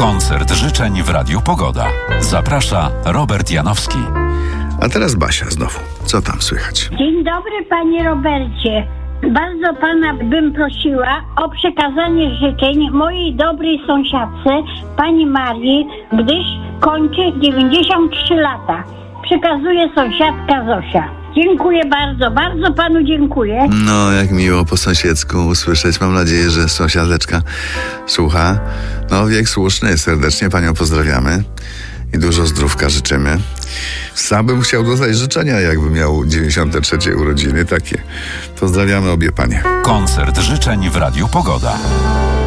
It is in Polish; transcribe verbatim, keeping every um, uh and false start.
Koncert życzeń w Radiu Pogoda. Zaprasza Robert Janowski. A teraz Basia znowu. Co tam słychać? Dzień dobry, panie Robercie. Bardzo pana bym prosiła o przekazanie życzeń mojej dobrej sąsiadce, pani Marii, gdyż kończy dziewięćdziesiąt trzy lata. Przekazuje sąsiadka Zosia. Dziękuję bardzo, bardzo panu dziękuję. No, jak miło po sąsiedzku usłyszeć. Mam nadzieję, że sąsiadeczka słucha. No, wiek słuszny, serdecznie panią pozdrawiamy i dużo zdrówka życzymy. Sam bym chciał dodać życzenia, jakby miał dziewięćdziesiąte trzecie urodziny takie. Pozdrawiamy obie panie. Koncert życzeń w Radiu Pogoda.